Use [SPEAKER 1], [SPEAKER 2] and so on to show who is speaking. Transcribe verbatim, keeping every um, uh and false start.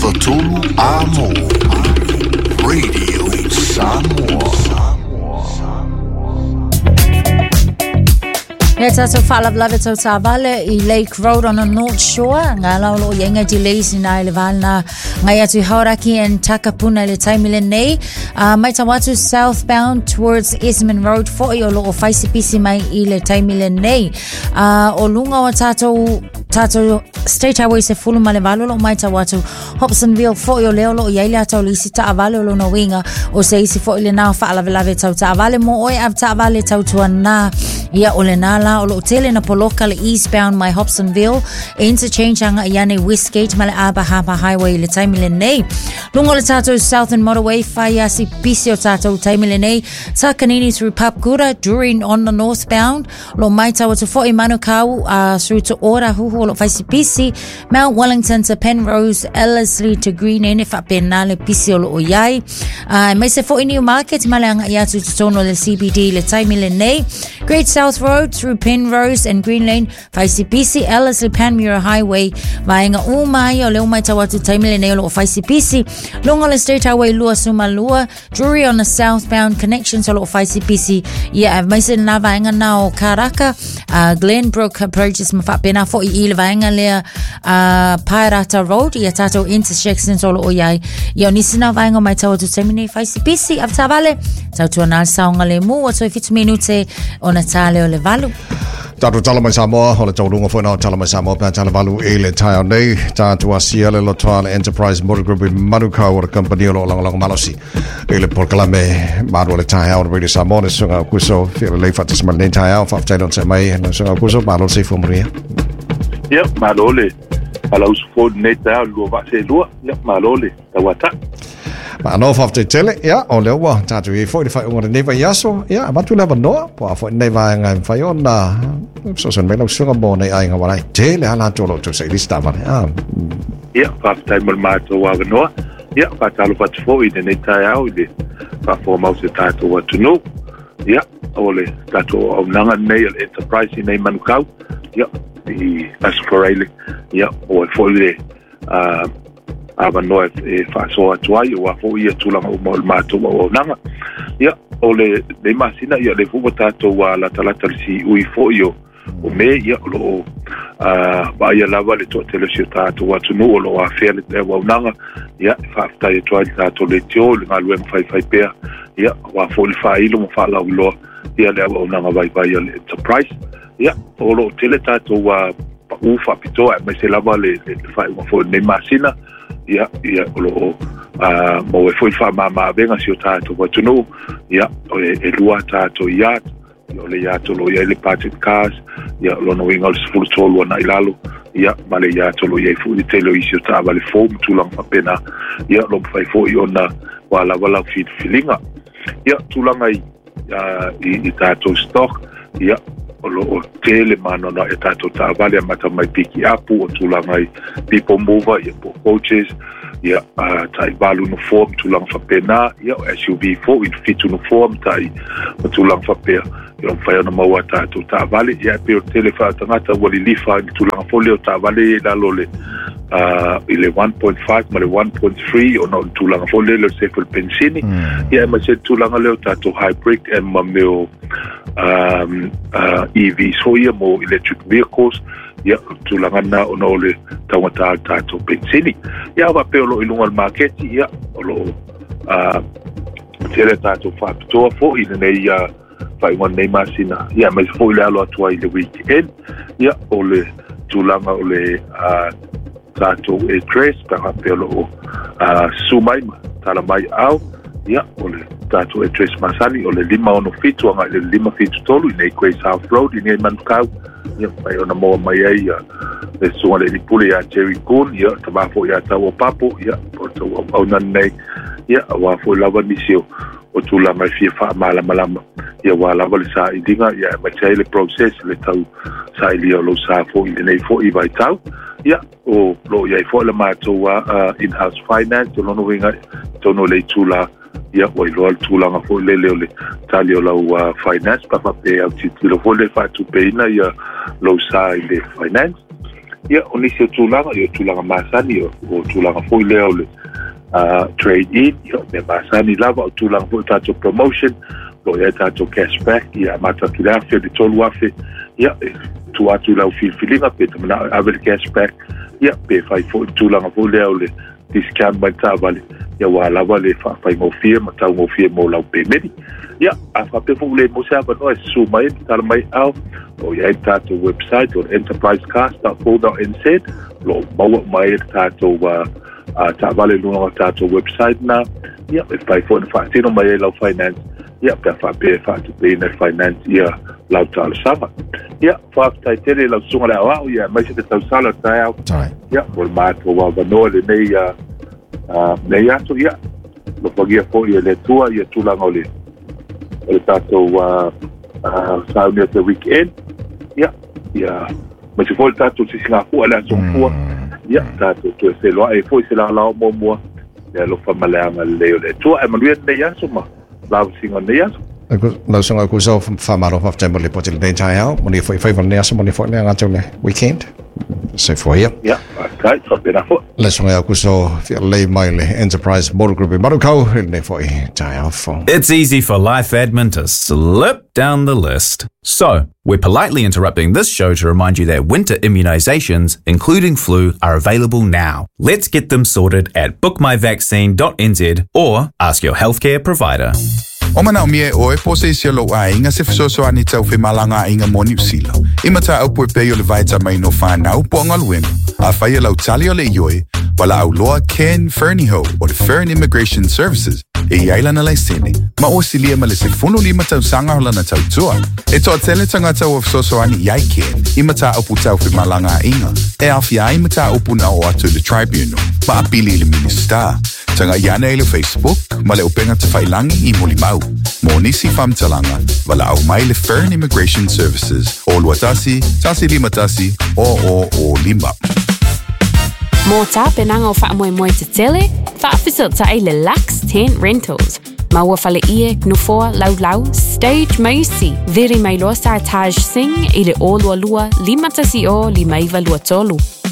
[SPEAKER 1] Fatulu Amo Radio Samoa.
[SPEAKER 2] It's also Fala Vlavito Tavale i Lake Road on the North Shore. Ngala lo yenga delays in Ilevalna ngayatu Hauraki and Takapuna le taimile nei. Maitawatu southbound towards Isman Road for yolo o faisipisi mai i le taimile nei. Olunga wa tato tato State Highway se fulu malevalo lo Maitawatu Hobsonville for yo leo lo yaile ato lisi taavale lo no winga o se isi for ile na Fala Vlavito Tavale mo oi av Tavale tautuana ia olenala o lo tele na poloka le eastbound my Hobsonville interchange anga iane Westgate male Abahapa Highway le taimile nei lungo le tato Southern Motorway faya si pisio tato taimile nei Takanini through Papkura during on the northbound lo maita watu fo imanu kau uh, through to Ora huhu lo faisi pisi Mount Wellington to Penrose Ellerslie to Green Inn if apenale pisio lo oyai uh, mai se fo New Market male anga iatu tutono le C B D le taimile nei Great South Road through Penrose and Green Lane, Faisipisi, Ellerslie Panmure Highway, Vaenga Umai, o leo mai tawatu taimile neolo o Faisipisi, Longola State Highway, Lua Sumalua, Drury on the southbound connection, solo o Faisipisi, yeah, Mason na Vaenga na o Karaka, uh, Glenbrook approaches mafapena fo i ile Vaenga lea, uh, Pairata Road, ia tato intersection solo o yai, ia nisina Vaenga mai tawatu taimile Faisipisi, av tavale, tautu anal saonga le mu, wato i fitu minute, o Natale o le valu.
[SPEAKER 3] Tatu tala mai Samoa, hola taurunga fwena o tala mai Samoa, pēr tala valu e le tai au nei, tātua sia le lotoa le Enterprise Motor Group i Manukau o le company o lo langalanga malosi. E le porkalame maru le tai au Radio Samoa, le sunga kuso, fia le leifata sama le tai au, whaftaidon se mai, le sunga kuso, maru se fumaria.
[SPEAKER 4] Ia, maru le, ala usufo nei tai au, lua vase lua, ia, maru le, tawata.
[SPEAKER 3] Ma no fafte tele ya o le wa tatu e foi fai o neva yaso ya ma tu leva no po foi neva nga fai ona so so mena sunga mo nei ai nga wala tele ala to lo to sei lista va ah
[SPEAKER 4] ya fafte mal ma to wa no ya fa talo fa foi de nei tai au de fa fo ma se tatu wa to no ya ole tatu o nanga nei Enterprise nei Manukau ya i ascorale ya o foi de ah ava no e fa so atuai o afo ia tulanga o mal mato o nanga ia ole de masina ia le fumo tato wa la talata si ui fo io o me ia lo a ba ia lava le to tele si tato wa tunu lo a fele te wa nanga ia fa ta ia tuai tato le tio le ngalu em fai fai pe ia wa fo le fa ilo mo fa la lo ia le wa nanga vai vai le Enterprise ia o lo tele tato wa u fa pito ma se lava le fa mo fo ne masina ia ia lo a mo e foi fa mama venga si o tato wa tunu ia e lua tato ia o le ia to lo ia le patent cars ia lo no winga le full tolo na ilalo ia ma le ia to lo ia fu di telo i si o tava le fom tu lang pena ia lo fai fo i ona wala wala fit filinga ia tu lang ai i tato stock ia o tele mano na e tato tavale mata mai piki apu o tu lang ai people mover ia po coaches ia uh, tai balu no form tulang fa pena ia S U V fo in fit no form tai tulang fa pe ia fa na maua ta tu ta vale ia pe o telefa tangata wali lifa tulang fo le ta vale la lole uh ile one point five ma le one point three o no tulang fo le le se fo pensini ia ma se tulang le ta to hybrid e ma meo um uh E V so ia mo electric vehicles ia tulanga na ono le tawata tato pensini ia va pe lo ilunga al market ia lo a tele tato fa to fo in nei ia fa one nei masina ia mas fo le alo atua ile weekend ia ole tulanga ole a tato e dress pa pe lo a sumai tala mai au ia ole tato e dress masali ole lima ono fitu anga le lima fitu tolu nei Great South Road in Manukau ia pai ona mo mai ai e so le ni pule ya Cherry Coon ia tama fo ya tawo papo ia porto au nan nei ia wa fo lava nisio o tu la mai fia fa mala malama ia wa lava le sa idinga ia mai sai le process le tau sai li lo sa fo i nei fo i vai tau ia o lo ia fo le mato wa in house finance lo no winga tono le tula ia o i lo tulanga fo le le le tali o la finance pa pa pe au titilo fo le fa tu pe ina ia lo sa i le finance ia o nisi o tūlanga i o tūlanga masani o tūlanga fo leo le uh, trade in ia me masani lava o tūlanga fo tātou promotion lo ia tātou cashback ia matatu lafe le tolu afe ia tu atu lau filfilinga pe tamana avele cashback ia pe fai fo tūlanga fo leo le discount mai tāwale ia wā lava le whawhai ngofia ma tau ngofia mo lau pe meri ia a whape fo le mo seaba noa e su mai tala mai au o ia tātou website o enterprisecast dot co dot n z lo maua mai tātou uh, uh, tāwale lunga tātou website na ia e whai fo na whaatino mai e lau finance ia pe whape whaatu pe na finance ia lau tāla sama ia whaatai tere lau sunga le au ia mai se te tau sala tai au ia o le mātua wa wanoa le nei uh, uh, nei atu ia lo pagia fo ia le tua ia tūlanga o le o le tātou uh, uh, sauni at the weekend ia ia mai se fo le tātou si Singapore le aso fua ia tātou tu e se loa e fo i se la lao mo mua ia lo whamaleanga leo le tua e manuia nei aso ma lao singa nei aso
[SPEAKER 3] Lau sunga ku so whamaro whaftai mo le poti le nei tai au mo ni fo i whaiva nei aso mo ni fo i le ngātou le weekend se fo ia
[SPEAKER 4] ia okay so pena fo
[SPEAKER 3] le sunga ku so fia lei mai le Enterprise Motor Group i Marukau nei fo i tai au fo.
[SPEAKER 5] It's easy for Life Admin to slip down the list. So, we're politely interrupting this show to remind you that winter immunizations, including flu, are available now. Let's get them sorted at book my vaccine dot n z or ask your healthcare provider.
[SPEAKER 6] O mana o mie o e pose i sialo a inga se fisoso ani tau whi malanga inga mo New Zealand. I mata au pue peo le vaita mai no whanau po ngaluenu. A whai e lau tali o le ioi, wala au loa Ken Fernieho o the Fern Immigration Services. E iaila na lai sene, ma o silia ma le se funu lima tau sanga hola na tau tua. E toa tele tanga tau o fisoso ani iai Ken, i mata au pu tau whi malanga inga. E awhi ai mata au puna o atu le tribunal, ma apili le minister. Tanga iana e le Facebook, ma le upenga te whailangi i muli mau. Mo nisi whamtalanga, wala au mai le Fern Immigration Services. O luatasi, tasi lima tasi, o o o lima.
[SPEAKER 7] Mō tā penanga o whaamoe moe te tele, whaafisota ai le Lux Tent Rentals. Maua whale ie, gnufoa, lau lau, stage maisi. Veri mai loa sa Taj Singh i le o lua lua, lima tasi o li maiva lua tolu.